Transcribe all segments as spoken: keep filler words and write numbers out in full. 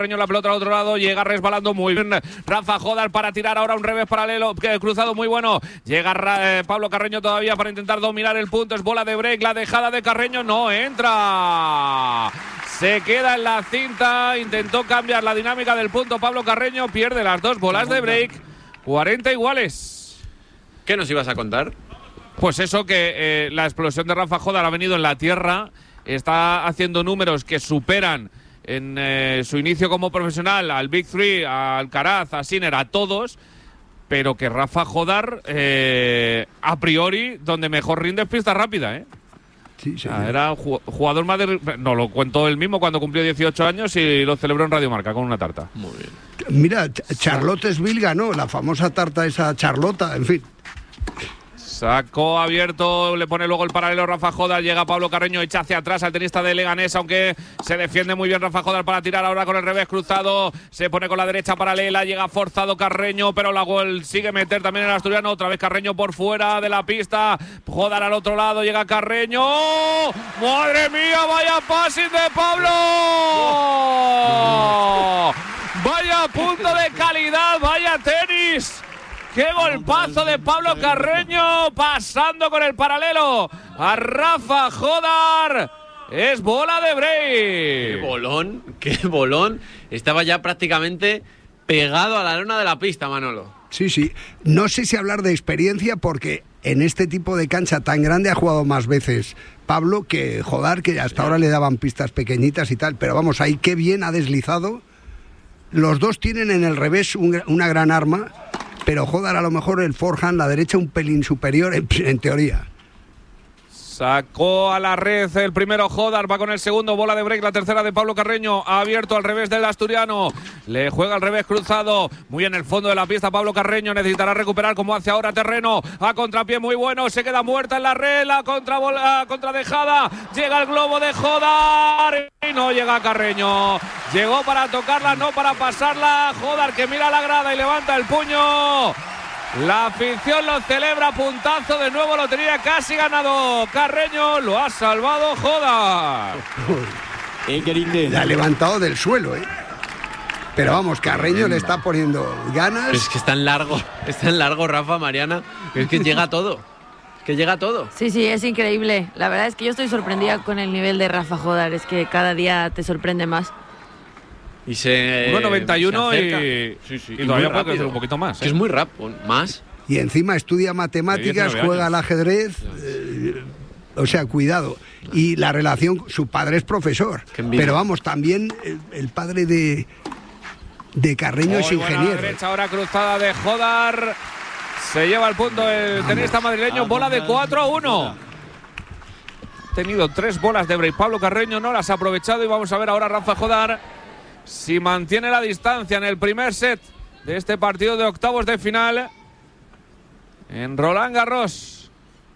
La pelota al otro lado, llega resbalando muy bien Rafa Jodar para tirar ahora un revés paralelo, cruzado muy bueno. Llega eh, Pablo Carreño todavía para intentar dominar el punto. Es bola de break, la dejada de Carreño no entra. Se queda en la cinta, intentó cambiar la dinámica del punto Pablo Carreño, pierde las dos bolas de break. cuarenta iguales. ¿Qué nos ibas a contar? Pues eso, que eh, la explosión de Rafa Jodar ha venido en la tierra, está haciendo números que superan en eh, su inicio como profesional al Big Three, a Alcaraz, a Sinner, a todos, pero que Rafa Jodar, eh, a priori, donde mejor rinde es pista rápida, ¿eh? Sí, sí. Ah, era jugador más de... No, lo cuento él mismo cuando cumplió dieciocho años y lo celebró en Radio Marca con una tarta. Muy bien. Mira, Charlottesville ganó, la famosa tarta esa Charlota, en fin. Sacó abierto, le pone luego el paralelo Rafa Jodar, llega Pablo Carreño, echa hacia atrás al tenista de Leganés, aunque se defiende muy bien Rafa Jodar para tirar ahora con el revés cruzado, se pone con la derecha paralela, llega forzado Carreño, pero la gol sigue meter también el asturiano, otra vez Carreño por fuera de la pista, Jodar al otro lado, llega Carreño, ¡madre mía, vaya passing de Pablo! ¡Vaya punto de calidad, vaya tenis! ¡Qué golpazo de Pablo Carreño! Pasando con el paralelo a Rafa Jodar. Es bola de break. ¡Qué bolón! ¡Qué bolón! Estaba ya prácticamente pegado a la lona de la pista, Manolo. Sí, sí. No sé si hablar de experiencia porque en este tipo de cancha tan grande ha jugado más veces Pablo que Jodar, que hasta ahora le daban pistas pequeñitas y tal. Pero vamos, ahí qué bien ha deslizado. Los dos tienen en el revés un, una gran arma. Pero Jodar a lo mejor el forehand, la derecha un pelín superior en, en teoría. Sacó a la red el primero Jodar, va con el segundo, bola de break, la tercera de Pablo Carreño, abierto al revés del asturiano, le juega al revés cruzado, muy en el fondo de la pista Pablo Carreño, necesitará recuperar como hace ahora terreno, a contrapié muy bueno, se queda muerta en la red, la contra bola, contradejada, llega el globo de Jodar y no llega Carreño, llegó para tocarla, no para pasarla, Jodar que mira la grada y levanta el puño. La afición lo celebra, puntazo, de nuevo lo tenía casi ganado Carreño, lo ha salvado Jodar. La ha levantado del suelo, ¿eh? Pero vamos, Carreño le está poniendo ganas. Pero es que es tan largo, es tan largo, Rafa, Mariana, es que llega todo, que llega todo. Sí, sí, es increíble. La verdad es que yo estoy sorprendida con el nivel de Rafa Jodar, es que cada día te sorprende más. Y se uno noventa y uno y, sí, sí, y todavía puede hacer un poquito más, ¿eh? Que es muy rápido, más. Y encima estudia matemáticas, juega al ajedrez, eh, o sea, cuidado. Y la relación, su padre es profesor, pero vamos, también el, el padre de, de Carreño Muy es ingeniero. La derecha ahora cruzada de Jodar, se lleva el punto el tenista madrileño, bola de cuatro a uno. Ha tenido tres bolas de break Pablo Carreño, no las ha aprovechado y vamos a ver ahora Rafa Jodar si mantiene la distancia en el primer set de este partido de octavos de final en Roland Garros.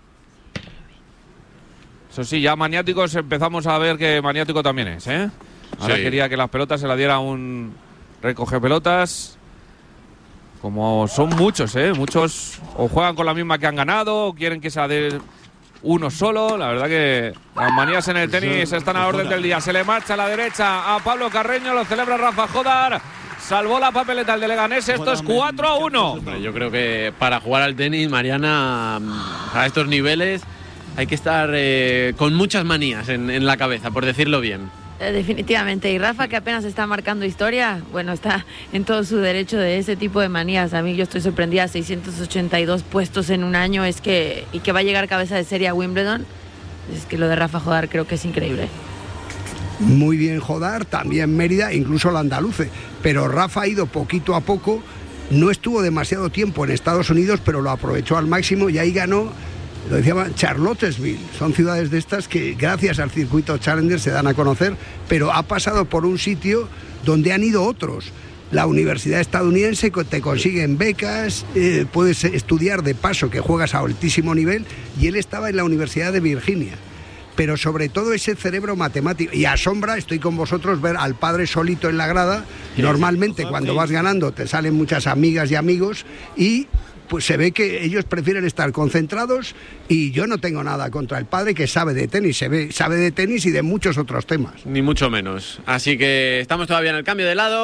Eso sí, ya maniáticos empezamos a ver que maniático también es, ¿eh? Ahora sí. Quería que las pelotas se la diera un recoge pelotas. Como son muchos, ¿eh? Muchos o juegan con la misma que han ganado, o quieren que se la dé uno solo. La verdad que las manías en el tenis están a la orden del día. Se le marcha a la derecha a Pablo Carreño, lo celebra Rafa Jodar. Salvó la papeleta el de Leganés, esto es cuatro a uno. Hombre, yo creo que para jugar al tenis, Mariana, a estos niveles hay que estar eh, con muchas manías en, en la cabeza, por decirlo bien. Eh, definitivamente, y Rafa, que apenas está marcando historia, bueno, está en todo su derecho de ese tipo de manías. A mí yo estoy sorprendida, seiscientos ochenta y dos puestos en un año, es que y que va a llegar cabeza de serie a Wimbledon. Es que lo de Rafa Jodar creo que es increíble. Muy bien Jodar, también Mérida, incluso el andaluce, pero Rafa ha ido poquito a poco, no estuvo demasiado tiempo en Estados Unidos, pero lo aprovechó al máximo y ahí ganó. Lo decía Charlottesville, son ciudades de estas que gracias al circuito Challenger se dan a conocer, pero ha pasado por un sitio donde han ido otros. La universidad estadounidense te consiguen becas, eh, puedes estudiar de paso que juegas a altísimo nivel, y él estaba en la Universidad de Virginia. Pero sobre todo ese cerebro matemático, y asombra, estoy con vosotros, ver al padre solito en la grada. Normalmente cuando vas ganando te salen muchas amigas y amigos, y pues se ve que ellos prefieren estar concentrados, y yo no tengo nada contra el padre, que sabe de tenis, se ve, sabe de tenis y de muchos otros temas. Ni mucho menos. Así que estamos todavía en el cambio de lado.